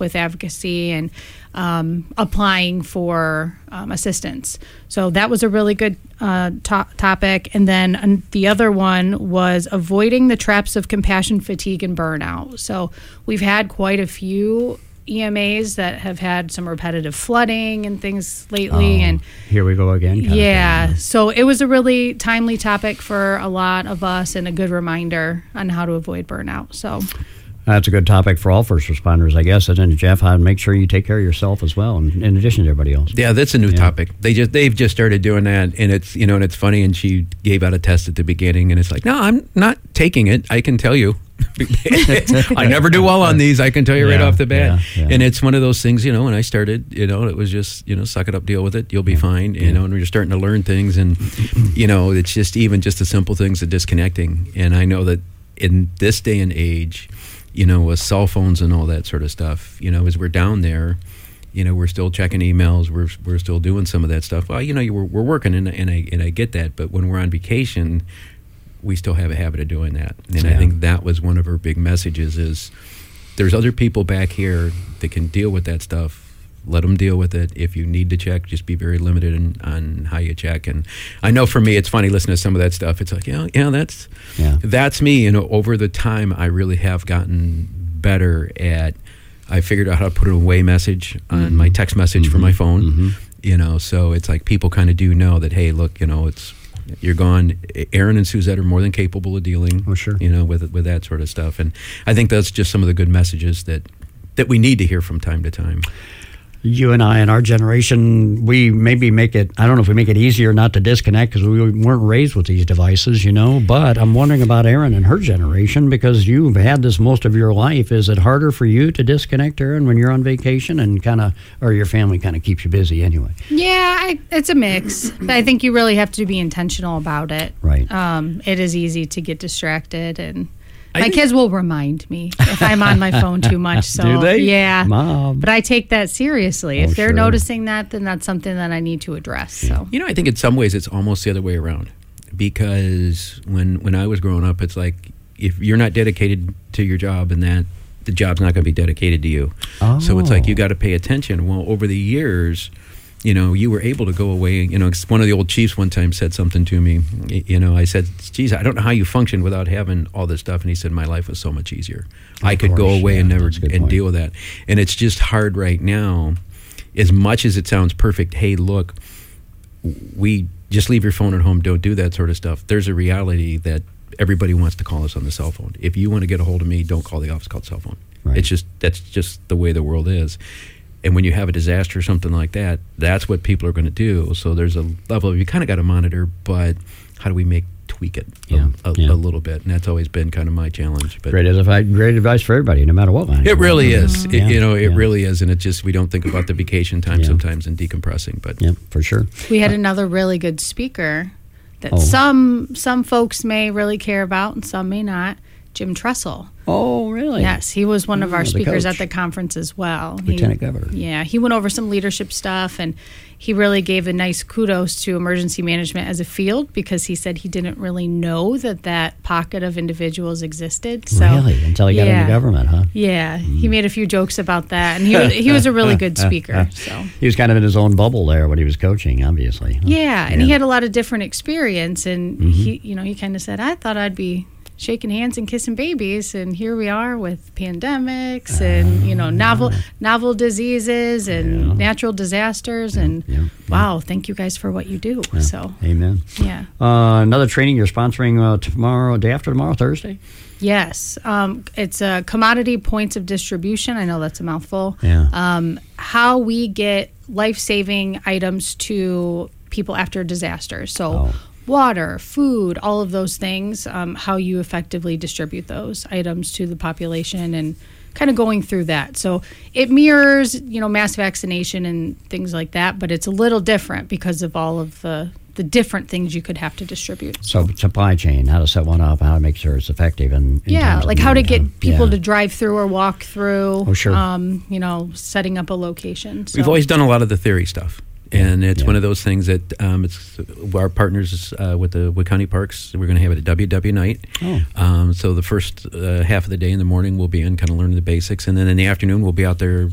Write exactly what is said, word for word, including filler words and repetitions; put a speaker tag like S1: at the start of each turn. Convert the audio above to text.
S1: with advocacy and um, applying for um, assistance. So that was a really good uh, to- topic. And then um, the other one was avoiding the traps of compassion fatigue and burnout. So we've had quite a few E M As that have had some repetitive flooding and things lately.
S2: Oh,
S1: and
S2: here we go again. kind of
S1: yeah,
S2: thing.
S1: so it was a really timely topic for a lot of us and a good reminder on how to avoid burnout. So
S2: That's a good topic for all first responders, I guess. And then, Jeff, how to make sure you take care of yourself as well, in, in addition to everybody else.
S3: Yeah, that's a new
S2: Yeah.
S3: topic. They just they've just started doing that, and it's you know, and it's funny. And she gave out a test at the beginning, and it's like, no, I'm not taking it. I can tell you, I never do well on these. I can tell you right
S2: Yeah,
S3: off the bat.
S2: yeah, yeah.
S3: And it's one of those things, you know. When I started, you know, it was just you know, suck it up, deal with it. You'll be fine. You know, and we're starting to learn things, and you know, it's just even just the simple things of disconnecting. And I know that in this day and age, you know, with cell phones and all that sort of stuff, you know, as we're down there, you know, we're still checking emails, we're we're still doing some of that stuff. Well, you know, we're we're working, and and I and I get that, but when we're on vacation, we still have a habit of doing that, and
S2: Yeah.
S3: I think that was one of our big messages: is there's other people back here that can deal with that stuff. Let them deal with it. If you need to check, just be very limited in, on how you check. And I know for me, it's funny listening to some of that stuff. It's like, yeah, yeah, that's
S2: Yeah.
S3: that's me. You know, over the time, I really have gotten better at. I figured out how to put an away message on my text message for my phone.
S2: Mm-hmm.
S3: You know, so it's like people kind of do know that. Hey, look, you know, it's you're gone. Aaron and Suzette are more than capable of dealing.
S2: Oh, sure.
S3: You know, with with that sort of stuff. And I think that's just some of the good messages that that we need to hear from time to time.
S2: You and I and our generation, we maybe make it, I don't know if we make it easier not to disconnect because we weren't raised with these devices, you know, but I'm wondering about Erin and her generation because you've had this most of your life. Is it harder for you to disconnect, Erin, when you're on vacation and kind of, or your family kind of keeps you busy anyway?
S1: yeah, I, it's a mix. But I think you really have to be intentional about it.
S2: Right.
S1: Um, it is easy to get distracted, and
S3: I
S1: my
S3: think-
S1: kids will remind me if I'm on my phone too much. So
S2: Do they?
S1: yeah,
S2: Mom.
S1: but I take that seriously.
S2: Oh,
S1: if they're
S2: sure.
S1: noticing that, then that's something that I need to address. So
S3: You know, I think in some ways it's almost the other way around, because when when I was growing up, it's like if you're not dedicated to your job, and that the job's not going to be dedicated to you. So it's like you got to pay attention. Well, over the years, you know, you were able to go away. You know, one of the old chiefs one time said something to me. Y- You know, I said, geez, I don't know how you functioned without having all this stuff. And he said, my life was so much easier. I could go
S2: course,
S3: away
S2: yeah,
S3: and never
S2: that's a good
S3: and
S2: point.
S3: deal with that. And it's just hard right now. As much as it sounds perfect, hey, look, we just leave your phone at home, don't do that sort of stuff. There's a reality that everybody wants to call us on the cell phone. If you want to get a hold of me, don't call the office, call the cell phone.
S2: Right.
S3: It's just, that's just the way the world is. And when you have a disaster or something like that, that's what people are going to do. So there's a level of, you kind of got to monitor, but how do we make, tweak it a,
S2: Yeah,
S3: a,
S2: yeah.
S3: a little bit? And that's always been kind of my challenge. But
S2: Great advice, great advice for everybody, no matter what line.
S3: it really is.
S2: Yeah,
S3: It, you know, it
S2: yeah.
S3: really is. And it just, we don't think about the vacation time
S2: Yeah.
S3: sometimes and decompressing. But
S2: Yeah, for sure.
S1: we had another really good speaker that
S2: Oh.
S1: some some folks may really care about and some may not. Jim Tressel.
S2: Oh, really?
S1: Yes, he was one of
S2: Oh,
S1: our
S2: the
S1: speakers
S2: coach.
S1: at the conference as well. He-
S2: Lieutenant Governor.
S1: Yeah, he went over some leadership stuff, and he really gave a nice kudos to emergency management as a field because he said he didn't really know that that pocket of individuals existed. So,
S2: Really? Until he got
S1: yeah.
S2: into government, huh?
S1: Yeah, he made a few jokes about that, and he was, he was a really good speaker. So.
S2: He was kind of in his own bubble there when he was coaching, obviously. huh?
S1: Yeah, and he had a lot of different experience, and
S2: Mm-hmm.
S1: he, you know, he kind of said, "I thought I'd be shaking hands and kissing babies, and here we are with pandemics and you know novel novel diseases and
S2: Yeah.
S1: natural disasters, and
S2: yeah,
S1: wow, thank you guys for what you do." So
S2: Amen.
S1: yeah,
S2: Uh, another training you're sponsoring uh, tomorrow, day after tomorrow, Thursday?
S1: yes, um, it's a commodity points of distribution. I know that's a mouthful.
S2: Yeah.
S1: Um, how we get life-saving items to people after disasters. So.
S2: Oh.
S1: Water, food, all of those things, um, how you effectively distribute those items to the population and kind of going through that. So it mirrors, you know, mass vaccination and things like that, but it's a little different because of all of the, the different things you could have to distribute.
S2: So supply chain, how to set one up, how to make sure it's effective. And
S1: Yeah, like how to get people to
S2: to
S1: drive through or walk through,
S2: Oh, sure.
S1: um, you know, setting up a location. So.
S3: we've always done a lot of the theory stuff. And it's
S2: Yeah.
S3: one of those things that um, it's our partners uh, with the Wood County Parks. We're going to have it at W W night.
S2: Oh.
S3: Um, so the first uh, half of the day in the morning we'll be in kind of learning the basics, and then in the afternoon we'll be out there